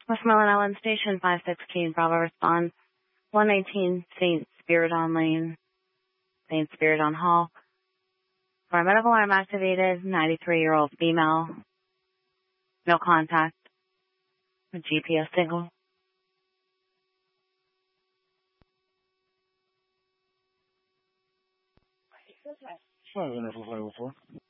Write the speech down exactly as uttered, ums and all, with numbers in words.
Westmoreland Island Station, five sixteen, Bravo responds, one eighteen Saint Spiridon Lane, Saint Spiridon Hall. For a medical alarm activated, ninety-three-year-old female, no contact, with G P S signal. Five Interval five oh four.